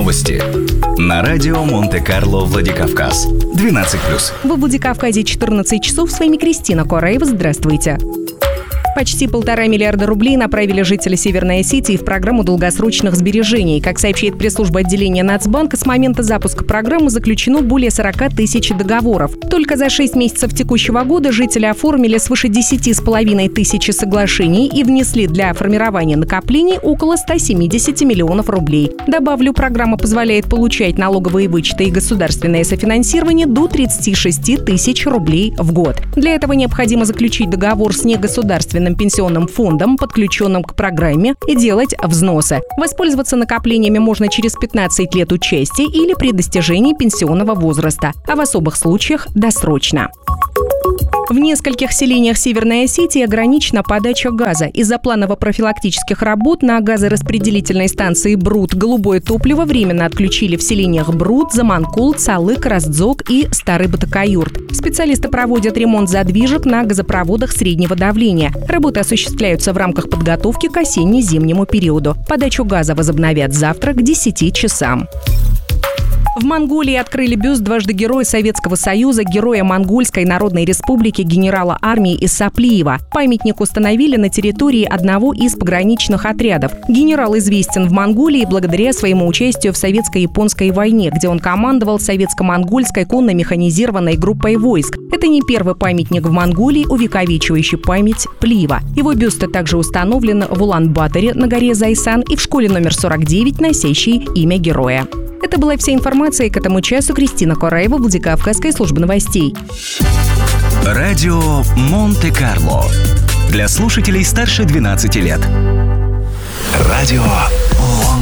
Новости на радио Монте-Карло Владикавказ. 12+. Во Владикавказе 14 часов. С вами Кристина Кораева. Здравствуйте. Почти 1,5 миллиарда рублей направили жители Северной Осетии в программу долгосрочных сбережений. Как сообщает пресс-служба отделения Нацбанка, с момента запуска программы заключено более 40 тысяч договоров. Только за 6 месяцев текущего года жители оформили свыше 10,5 тысяч соглашений и внесли для формирования накоплений около 170 миллионов рублей. Добавлю, программа позволяет получать налоговые вычеты и государственное софинансирование до 36 тысяч рублей в год. Для этого необходимо заключить договор с негосударственным пенсионным фондом, подключенным к программе, и делать взносы. Воспользоваться накоплениями можно через 15 лет участия или при достижении пенсионного возраста, а в особых случаях досрочно. В нескольких селениях Северной Осетии ограничена подача газа. Из-за планово-профилактических работ на газораспределительной станции Брут голубое топливо временно отключили в селениях Брут, Заманкул, Цалык, Раздзок и Старый Батакаюрт. Специалисты проводят ремонт задвижек на газопроводах среднего давления. Работы осуществляются в рамках подготовки к осенне-зимнему периоду. Подачу газа возобновят завтра к 10 часам. В Монголии открыли бюст дважды Героя Советского Союза, Героя Монгольской Народной Республики генерала армии Исаплиева. Памятник установили на территории одного из пограничных отрядов. Генерал известен в Монголии благодаря своему участию в Советско-японской войне, где он командовал советско-монгольской конно-механизированной группой войск. Это не первый памятник в Монголии, увековечивающий память Плиева. Его бюсты также установлены в Улан-Баторе на горе Зайсан и в школе номер 49, носящей имя героя. Это была вся информация к этому часу. Кристина Кораева, Владикавказская служба новостей. Радио Монте-Карло. Для слушателей старше 12 лет. Радио